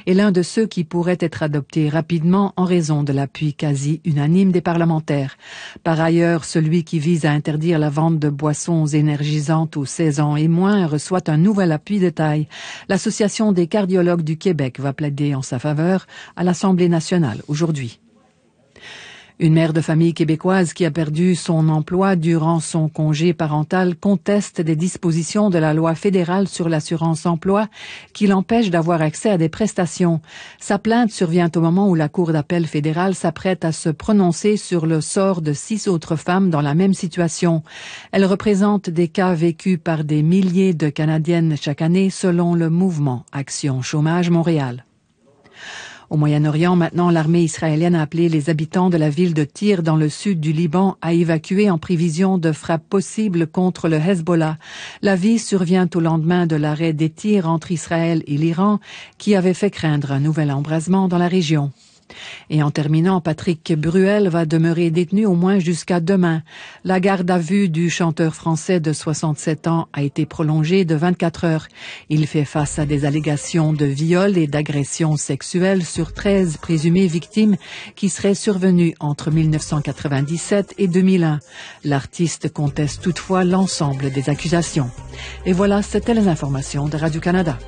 est l'un de ceux qui pourrait être adopté rapidement en raison de l'appui quasi unanime des parlementaires. Par ailleurs, celui qui vise à interdire la vente de boissons énergisantes aux 16 ans et moins reçoit un nouvel appui de taille. L'Association des cardiologues du Québec va plaider en sa faveur à l'Assemblée nationale aujourd'hui. Une mère de famille québécoise qui a perdu son emploi durant son congé parental conteste des dispositions de la loi fédérale sur l'assurance-emploi qui l'empêchent d'avoir accès à des prestations. Sa plainte survient au moment où la Cour d'appel fédérale s'apprête à se prononcer sur le sort de 6 autres femmes dans la même situation. Elle représente des cas vécus par des milliers de Canadiennes chaque année selon le mouvement Action Chômage Montréal. Au Moyen-Orient, maintenant, l'armée israélienne a appelé les habitants de la ville de Tyr dans le sud du Liban à évacuer en prévision de frappes possibles contre le Hezbollah. L'avis survient au lendemain de l'arrêt des tirs entre Israël et l'Iran qui avait fait craindre un nouvel embrasement dans la région. Et en terminant, Patrick Bruel va demeurer détenu au moins jusqu'à demain. La garde à vue du chanteur français de 67 ans a été prolongée de 24 heures. Il fait face à des allégations de viol et d'agression sexuelle sur 13 présumées victimes qui seraient survenues entre 1997 et 2001. L'artiste conteste toutefois l'ensemble des accusations. Et voilà, c'était les informations de Radio-Canada.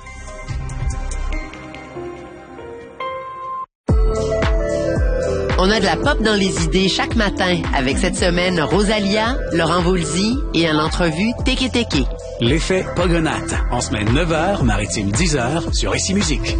On a de la pop dans les idées chaque matin avec cette semaine Rosalia, Laurent Voulzy et en entrevue Teke Teke. L'effet Pogonate, en semaine 9h, maritime 10h sur Ici Musique.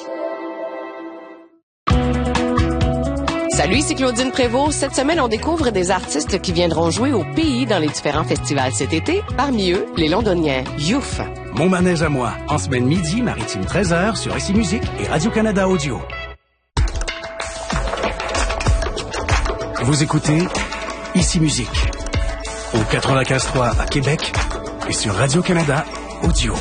Salut, c'est Claudine Prévost. Cette semaine, on découvre des artistes qui viendront jouer au pays dans les différents festivals cet été. Parmi eux, les Londoniens Youf. Mon manège à moi, en semaine midi, maritime 13h sur Ici Musique et Radio-Canada Audio. Vous écoutez Ici Musique au 95.3 à Québec et sur Radio-Canada Audio.